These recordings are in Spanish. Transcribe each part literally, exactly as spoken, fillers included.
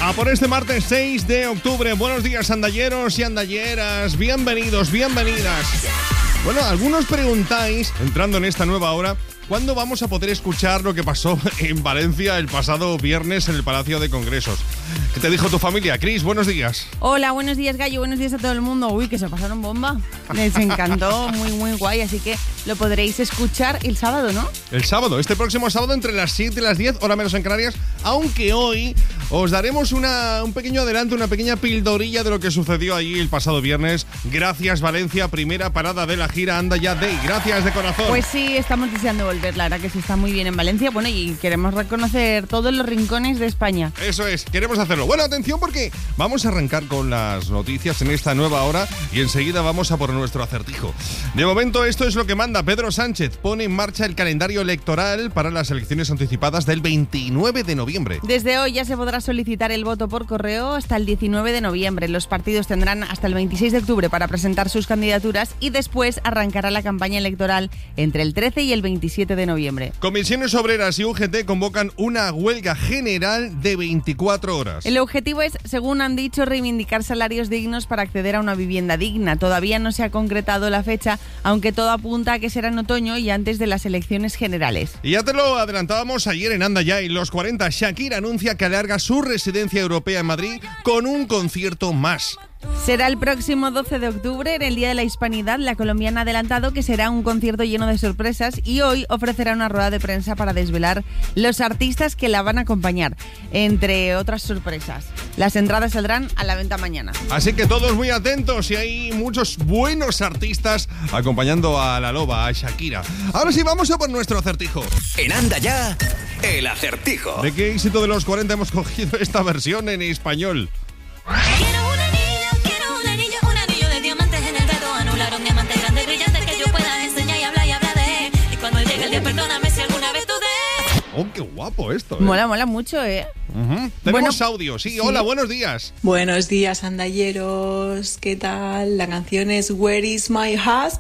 A por este martes seis de octubre. Buenos días, andalleros y andalleras. Bienvenidos, bienvenidas. Bueno, algunos preguntáis, entrando en esta nueva hora, ¿cuándo vamos a poder escuchar lo que pasó en Valencia el pasado viernes en el Palacio de Congresos? ¿Qué te dijo tu familia? Cris, buenos días. Hola, buenos días, Gallo, buenos días a todo el mundo. Uy, que se pasaron bomba. Les encantó, muy, muy guay, así que lo podréis escuchar el sábado, ¿no? El sábado, este próximo sábado entre las siete y las diez, hora menos en Canarias, aunque hoy os daremos una, un pequeño adelanto, una pequeña pildorilla de lo que sucedió allí el pasado viernes. Gracias, Valencia, primera parada de la gira Anda Ya Day. Gracias de corazón. Pues sí, estamos deseando volver, la verdad que sí está muy bien en Valencia. Bueno, y queremos reconocer todos los rincones de España. Eso es, queremos hacerlo. Bueno, atención porque vamos a arrancar con las noticias en esta nueva hora y enseguida vamos a por nuestro acertijo. De momento, esto es lo que manda Pedro Sánchez. Pone en marcha el calendario electoral para las elecciones anticipadas del veintinueve de noviembre. Desde hoy ya se podrá solicitar el voto por correo hasta el diecinueve de noviembre. Los partidos tendrán hasta el veintiséis de octubre para presentar sus candidaturas y después arrancará la campaña electoral entre el trece y el veintisiete de noviembre. Comisiones Obreras y U G T convocan una huelga general de veinticuatro horas. El objetivo es, según han dicho, reivindicar salarios dignos para acceder a una vivienda digna. Todavía no se ha concretado la fecha, aunque todo apunta a que será en otoño y antes de las elecciones generales. Y ya te lo adelantábamos ayer en Anda Ya y los cuarenta. Shakira anuncia que alarga su residencia europea en Madrid con un concierto más. Será el próximo doce de octubre, en el Día de la Hispanidad. La colombiana ha adelantado que será un concierto lleno de sorpresas y hoy ofrecerá una rueda de prensa para desvelar los artistas que la van a acompañar, entre otras sorpresas. Las entradas saldrán a la venta mañana. Así que todos muy atentos y hay muchos buenos artistas acompañando a la loba, a Shakira. Ahora sí, vamos a por nuestro acertijo. En Anda Ya, el acertijo. ¿De qué éxito de los cuarenta hemos cogido esta versión en español? Quiero un anillo, quiero un anillo, un anillo de diamantes en el dedo, anular un diamante grande brillante que yo pueda enseñar y hablar y hablar de él. Y cuando llegue el día, perdóname si alguna vez tú de... Oh, qué guapo esto, ¿eh? Mola, mola mucho, ¿eh? Uh-huh. Tenemos bueno, audio, sí, sí. Hola, buenos días. Buenos días, andalleros. ¿Qué tal? La canción es Where is my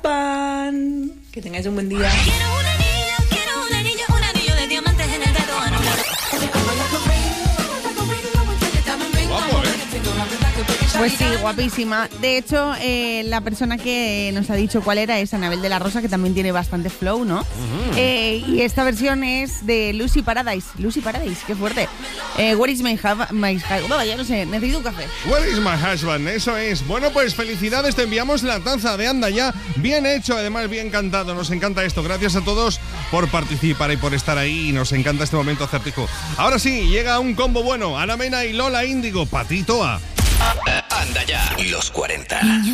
husband? Que tengáis un buen día. Quiero un anillo, quiero un anillo, un anillo de diamantes en el dedo, anular. Guapo, ¿eh? Pues sí, guapísima. De hecho, eh, la persona que nos ha dicho cuál era es Anabel de la Rosa, que también tiene bastante flow, ¿no? Uh-huh. Eh, y esta versión es de Lucy Paradise. Lucy Paradise, qué fuerte. Eh, Where is my husband? My husband? No, ya no sé, necesito un café. Where is my husband? Eso es. Bueno, pues felicidades, te enviamos la taza de Anda Ya. Bien hecho, además bien cantado. Nos encanta esto. Gracias a todos por participar y por estar ahí. Nos encanta este momento acertijo. Ahora sí, llega un combo bueno. Ana Mena y Lola Índigo. Patito A. Anda Ya, los cuarenta.